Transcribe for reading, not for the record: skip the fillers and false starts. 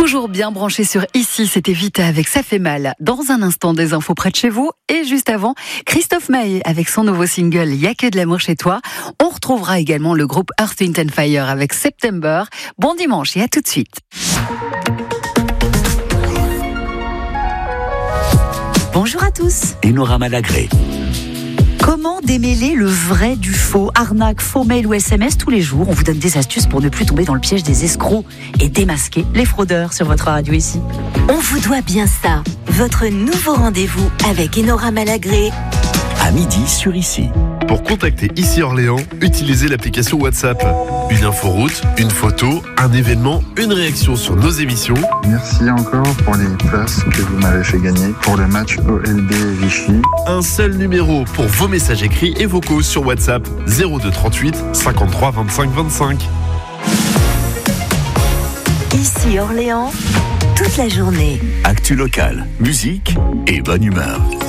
Toujours bien branché sur Ici, c'était Vita avec Ça fait mal. Dans un instant, des infos près de chez vous. Et juste avant, Christophe Maé avec son nouveau single Y'a que de l'amour chez toi. On retrouvera également le groupe Earth, Wind & Fire avec September. Bon dimanche et à tout de suite. Bonjour à tous. Enora Malagré. Comment démêler le vrai du faux? Arnaque, faux mail ou SMS, tous les jours, on vous donne des astuces pour ne plus tomber dans le piège des escrocs et démasquer les fraudeurs sur votre radio ici. On vous doit bien ça. Votre nouveau rendez-vous avec Enora Malagré. À midi sur Ici. Pour contacter Ici Orléans, utilisez l'application WhatsApp. Une inforoute, une photo, un événement, une réaction sur nos émissions. Merci encore pour les places que vous m'avez fait gagner pour le match OLB Vichy. Un seul numéro pour vos messages écrits et vocaux sur WhatsApp 02 38 53 25 25. Ici Orléans, toute la journée. Actu locale, musique et bonne humeur.